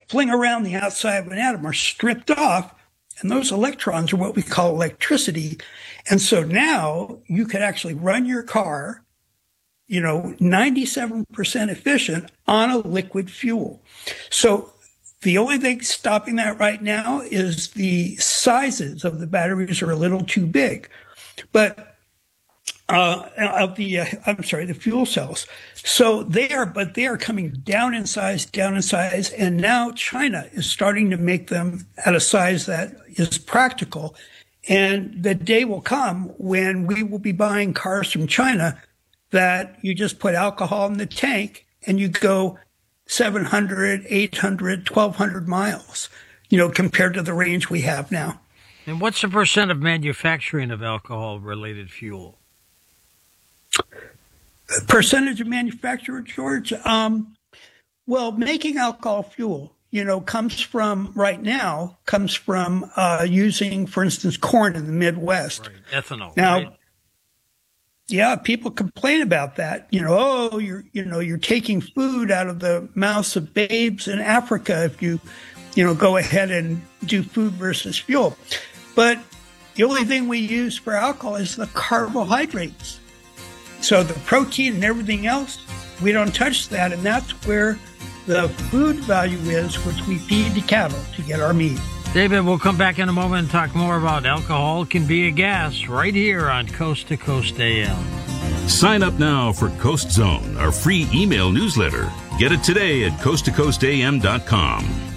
fling around the outside of an atom are stripped off, and those electrons are what we call electricity. And so now you could actually run your car, 97% efficient on a liquid fuel. So the only thing stopping that right now is the sizes of the batteries are a little too big. But the fuel cells. So they are coming down in size, and now China is starting to make them at a size that is practical. And the day will come when we will be buying cars from China that you just put alcohol in the tank and you go 700, 800, 1,200 miles, compared to the range we have now. And what's the percent of manufacturing of alcohol-related fuel? Percentage of manufacturer, George? Well, making alcohol fuel, comes from using, for instance, corn in the Midwest. Right. Ethanol. Now, right? Yeah, people complain about that. You're taking food out of the mouths of babes in Africa if you go ahead and do food versus fuel. But the only thing we use for alcohol is the carbohydrates. So the protein and everything else, we don't touch that. And that's where the food value is, which we feed to cattle to get our meat. David, we'll come back in a moment and talk more about alcohol can be a gas right here on Coast to Coast AM. Sign up now for Coast Zone, our free email newsletter. Get it today at coasttocoastam.com.